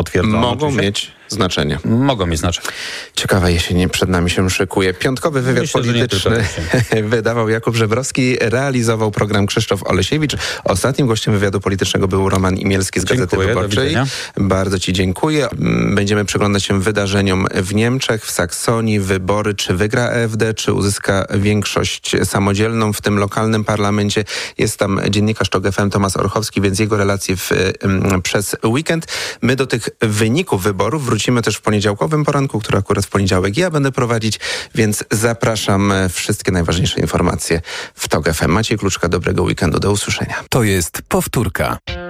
potwierdzono. Mogą mieć znaczenie. Mogą mieć znaczenie. Ciekawa jesień przed nami się szykuje. Piątkowy wywiad polityczny wydawał Jakub Żebrowski, realizował program Krzysztof Olesiewicz. Ostatnim gościem wywiadu politycznego był Roman Imielski z Gazety Wyborczej. Bardzo Ci dziękuję. Będziemy przyglądać się wydarzeniom w Niemczech, w Saksonii, wybory, czy wygra AfD, czy uzyska większość samodzielną w tym lokalnym parlamencie. Jest tam dziennikarz TOG FM Tomasz Orchowski, więc jego relacje przez weekend. My do tych wyników wyborów wrócimy też w poniedziałkowym poranku, który akurat w poniedziałek ja będę prowadzić, więc zapraszam. Wszystkie najważniejsze informacje w TOG FM. Maciej Kluczka, dobrego weekendu, do usłyszenia. To jest powtórka.